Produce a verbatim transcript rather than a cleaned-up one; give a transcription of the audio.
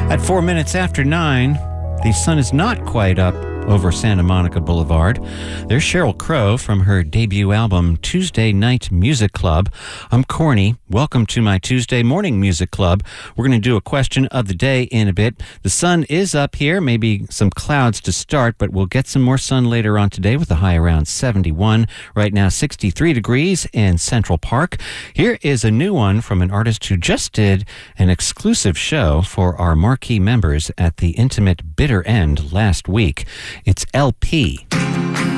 At four minutes after nine, the sun is not quite up over Santa Monica Boulevard. There's Sheryl Crow from her debut album, Tuesday Night Music Club. I'm Corny. Welcome to my Tuesday Morning Music Club. We're going to do a question of the day in a bit. The sun is up here, maybe some clouds to start, but we'll get some more sun later on today with a high around seventy-one. Right now, sixty-three degrees in Central Park. Here is a new one from an artist who just did an exclusive show for our marquee members at the Intimate Bitter End last week. It's L P.